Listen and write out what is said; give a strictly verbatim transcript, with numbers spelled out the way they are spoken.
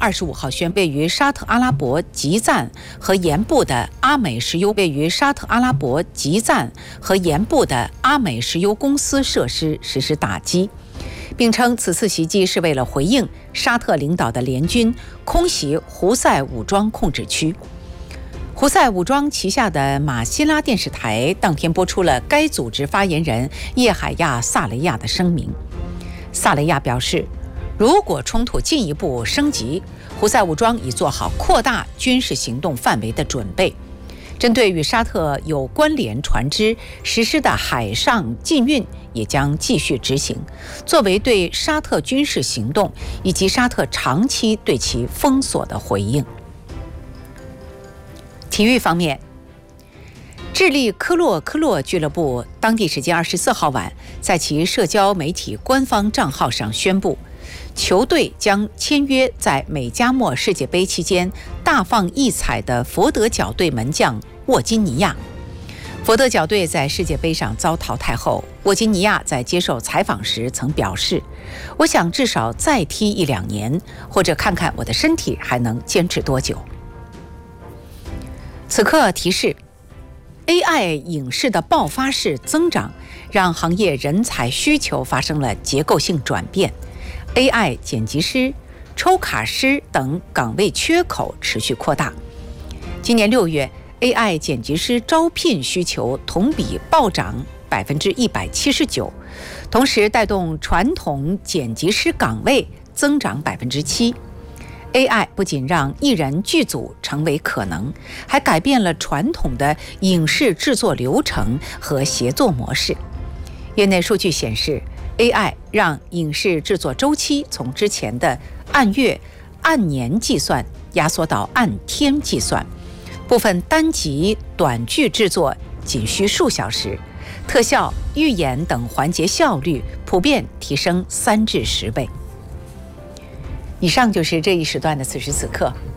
二十五号宣布，位于沙特阿拉伯吉赞和盐部的阿美石油位于沙特阿拉伯吉赞和盐部的阿美石油公司设施实施打击，并称此次袭击是为了回应沙特领导的联军空袭胡塞武装控制区。胡塞武装旗下的马希拉电视台当天播出了该组织发言人叶海亚·萨雷亚的声明。萨雷亚表示，如果冲突进一步升级，胡塞武装已做好扩大军事行动范围的准备。针对与沙特有关联船只实施的海上禁运也将继续执行，作为对沙特军事行动以及沙特长期对其封锁的回应。体育方面，智利科洛科洛俱乐部当地时间二十四号晚在其社交媒体官方账号上宣布，球队将签约在美加墨世界杯期间大放异彩的佛得角队门将沃金尼亚。佛得角队在世界杯上遭淘汰后，沃金尼亚在接受采访时曾表示，我想至少再踢一两年，或者看看我的身体还能坚持多久。此刻提示， A I 影视的爆发式增长让行业人才需求发生了结构性转变， A I 剪辑师、抽卡师等岗位缺口持续扩大。今年六月 A I 剪辑师招聘需求同比暴涨百分之一百七十九，同时带动传统剪辑师岗位增长百分之七。A I 不仅让艺人剧组成为可能，还改变了传统的影视制作流程和协作模式。业内数据显示， A I 让影视制作周期从之前的按月、按年计算压缩到按天计算，部分单集短剧制作仅需数小时，特效、预演等环节效率普遍提升三至十倍。以上就是这一时段的此时此刻，